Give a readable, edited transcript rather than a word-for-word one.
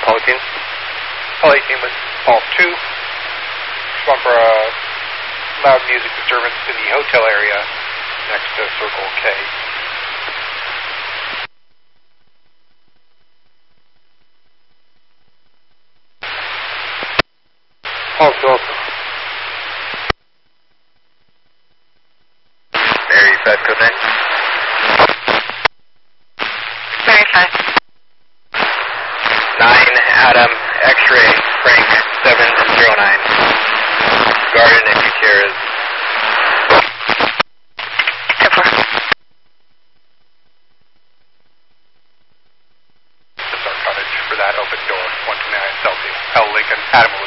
Call 18. Call 18 with Paul 2. Respond for a loud music disturbance in the hotel area next to Circle K. Paul 2 also. Mary 5, code 9. Mary 5. 9, Adam, X-ray, Frank, 709. Garden and Gutierrez. 10-4. Cottage for that open door, 129 Celsius. L. Lincoln, Adam